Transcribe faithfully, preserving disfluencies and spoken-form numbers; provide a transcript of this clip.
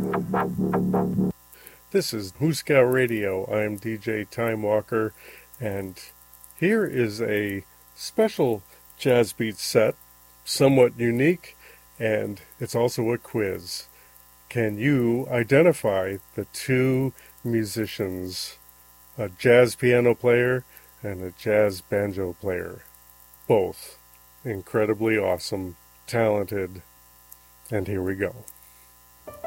This is Huskow Radio. I'm D J Time Walker, and here is a special jazz beat set, somewhat unique, and it's also a quiz. Can you identify the two musicians, a jazz piano player and a jazz banjo player? Both incredibly awesome, talented, and here we go.